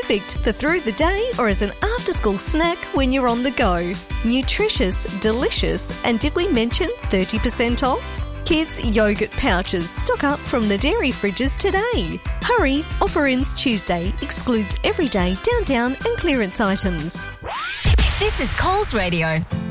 perfect for through the day or as an after-school snack when you're on the go. Nutritious, delicious, and did we mention 30% off? Kids yogurt pouches stock up from the dairy fridges today. Hurry, offer ends Tuesday, excludes everyday, down and clearance items. This is Coles Radio.